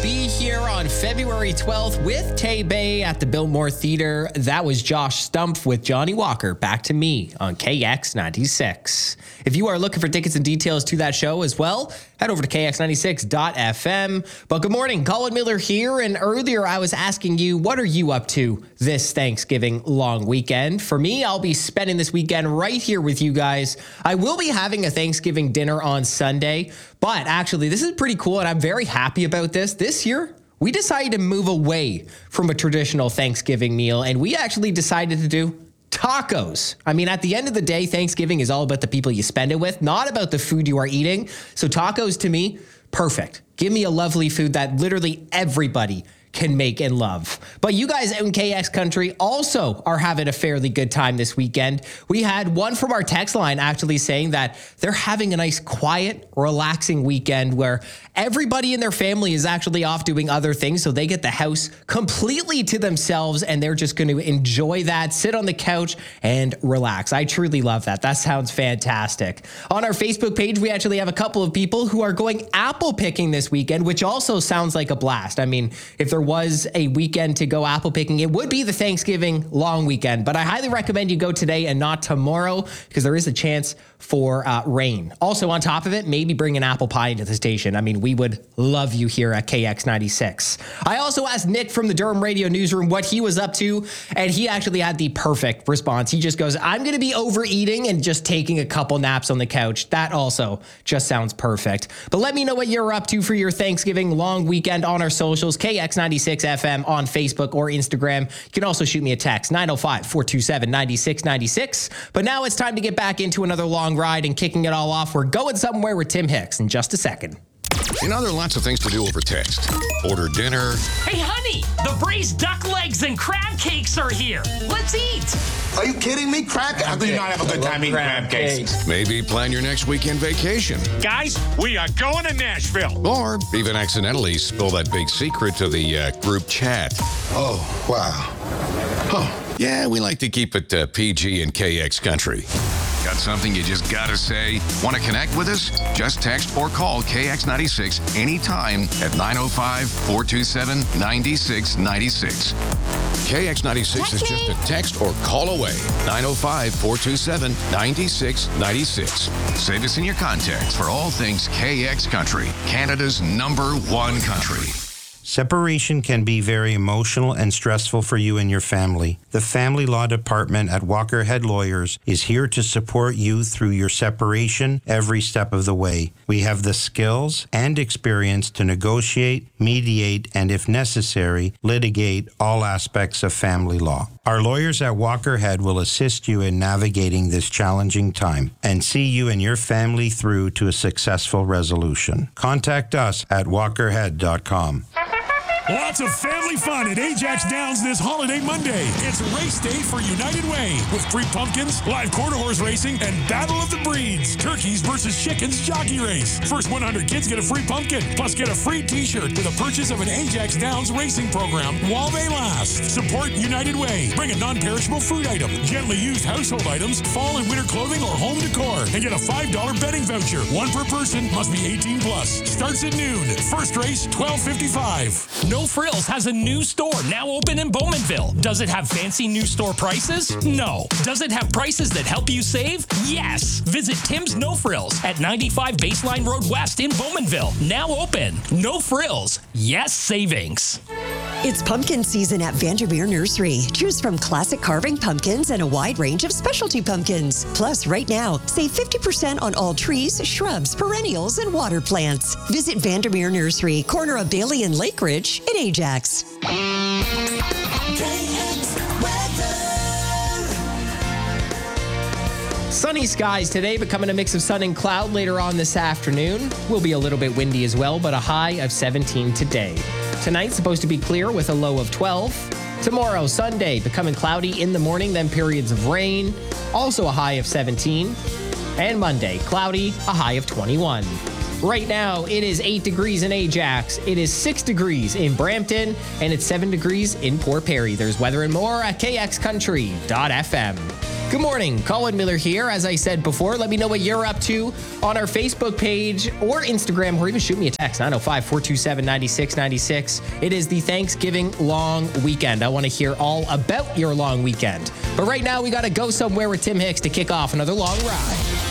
be here on February 12th with Tay Bay at the Biltmore Theater. That was Josh Stumpf with Johnny Walker. Back to me on KX96. If you are looking for tickets and details to that show as well, head over to KX96.FM. But good morning, Colin Miller here. And earlier I was asking you, what are you up to this Thanksgiving long weekend? For me, I'll be spending this weekend right here with you guys. I will be having a Thanksgiving dinner on Sunday, but actually this is pretty cool and I'm very happy about this. This year, we decided to move away from a traditional Thanksgiving meal and we actually decided to do tacos. I mean, at the end of the day, Thanksgiving is all about the people you spend it with, not about the food you are eating. So tacos to me, perfect. Give me a lovely food that literally everybody can make and love. But you guys out in KX country also are having a fairly good time this weekend. We had one from our text line actually saying that they're having a nice, quiet, relaxing weekend where everybody in their family is actually off doing other things. So they get the house completely to themselves and they're just going to enjoy that, sit on the couch and relax. I truly love that. That sounds fantastic. On our Facebook page, we actually have a couple of people who are going apple picking this weekend, which also sounds like a blast. I mean, if there was a weekend to go apple picking, it would be the Thanksgiving long weekend, but I highly recommend you go today and not tomorrow because there is a chance for rain. Also on top of it, maybe bring an apple pie into the station. I mean, we would love you here at KX96. I also asked Nick from the Durham Radio Newsroom what he was up to, and he actually had the perfect response. He just goes, I'm going to be overeating and just taking a couple naps on the couch. That also just sounds perfect. But let me know what you're up to for your Thanksgiving long weekend on our socials, KX96FM on Facebook or Instagram. You can also shoot me a text, 905-427-9696. But now it's time to get back into another long ride and kicking it all off. We're going somewhere with Tim Hicks in just a second. You know, there are lots of things to do over text. Order dinner. Hey, honey, the braised duck legs and crab cakes are here. Let's eat. Are you kidding me? Crab cakes? How do you not have a good time eating crab cakes? Maybe plan your next weekend vacation. Guys, we are going to Nashville. Or even accidentally spill that big secret to the group chat. Oh, wow. Oh. Yeah, we like to keep it PG and KX country. Got something you just gotta say? Want to connect with us? Just text or call KX96 anytime at 905-427-9696. KX96 is just a text or call away. 905-427-9696. Save us in your contacts for all things KX Country, Canada's #1 country. Separation can be very emotional and stressful for you and your family. The Family Law Department at Walker Head Lawyers is here to support you through your separation every step of the way. We have the skills and experience to negotiate, mediate, and if necessary, litigate all aspects of family law. Our lawyers at Walker Head will assist you in navigating this challenging time and see you and your family through to a successful resolution. Contact us at walkerhead.com. Lots of family fun at Ajax Downs this holiday Monday. It's race day for United Way with free pumpkins, live quarter horse racing, and Battle of the Breeds. Turkeys versus chickens jockey race. First 100 kids get a free pumpkin, plus get a free t-shirt with a purchase of an Ajax Downs racing program while they last. Support United Way. Bring a non-perishable food item, gently used household items, fall and winter clothing, or home decor, and get a $5 betting voucher. One per person, must be 18 plus. Starts at noon. First race, $12.55. No Frills has a new store now open in Bowmanville. Does it have fancy new store prices? No. Does it have prices that help you save? Yes. Visit Tim's No Frills at 95 Baseline Road West in Bowmanville. Now open. No Frills. Yes savings. It's pumpkin season at Vandermeer Nursery. Choose from classic carving pumpkins and a wide range of specialty pumpkins. Plus, right now, save 50% on all trees, shrubs, perennials, and water plants. Visit Vandermeer Nursery, corner of Bailey and Lake Ridge in Ajax. Sunny skies today, becoming a mix of sun and cloud later on this afternoon. Will be a little bit windy as well, but a high of 17 today. Tonight, supposed to be clear with a low of 12. Tomorrow, Sunday, becoming cloudy in the morning, then periods of rain. Also a high of 17. And Monday, cloudy, a high of 21. Right now, it is 8 degrees in Ajax. It is 6 degrees in Brampton, and it's 7 degrees in Port Perry. There's weather and more at kxcountry.fm. Good morning. Colin Miller here. As I said before, let me know what you're up to on our Facebook page or Instagram, or even shoot me a text, 905-427-9696. It is the Thanksgiving long weekend. I want to hear all about your long weekend. But right now, we got to go somewhere with Tim Hicks to kick off another long ride.